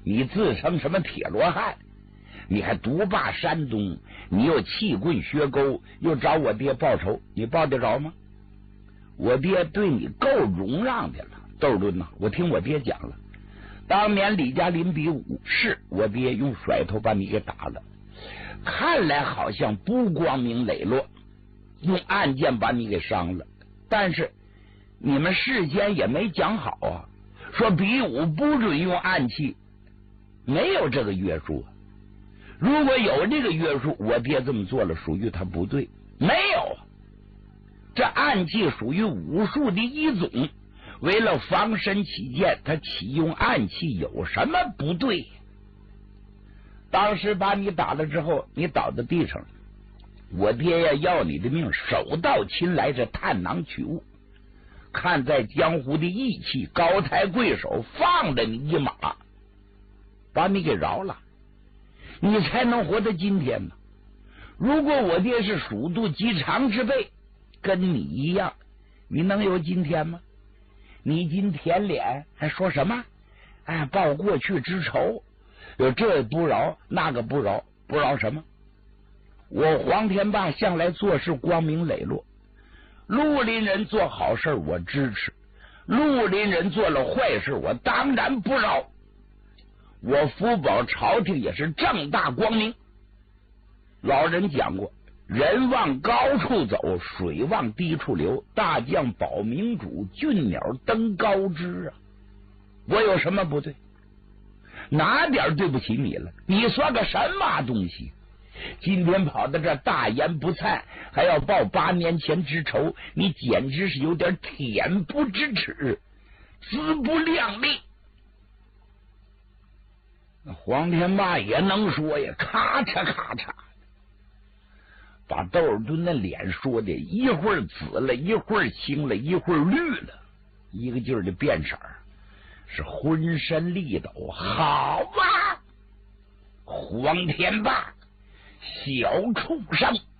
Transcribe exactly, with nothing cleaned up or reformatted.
你自称什么铁罗汉，你还独霸山东，你又弃棍学钩，又找我爹报仇，你报得着吗？我爹对你够容让的了。窦敦呐，我听我爹讲了，当年李家林比武，是我爹用甩头把你给打了，看来好像不光明磊落，用暗箭把你给伤了，但是你们事先也没讲好啊，说比武不准用暗器，没有这个约束。如果有这个约束，我爹这么做了属于他不对，没有。这暗器属于武术的一种，为了防身起见，他启用暗器有什么不对？当时把你打了之后，你倒在地上了，我爹呀要你的命，手到擒来，这探囊取物，看在江湖的义气，高抬贵手，放了你一马，把你给饶了，你才能活到今天呢。如果我爹是鼠肚鸡肠之辈，跟你一样，你能有今天吗？你今舔脸还说什么？哎，报过去之仇，有这不饶那个不饶，不饶什么？我黄天霸向来做事光明磊落，绿林人做好事我支持，绿林人做了坏事我当然不饶。我福保朝廷也是正大光明。老人讲过，人往高处走，水往低处流，大将保明主，俊鸟登高枝啊！我有什么不对？哪点对不起你了？你算个什么东西？今天跑到这大言不惭，还要报八年前之仇，你简直是有点恬不知耻，自不量力。黄天霸也能说呀，咔嚓咔嚓，把窦尔敦的脸说的一会儿紫了，一会儿青了，一会儿绿了，一个劲儿的变色，是浑身力抖。好吧，黄天霸，小畜生！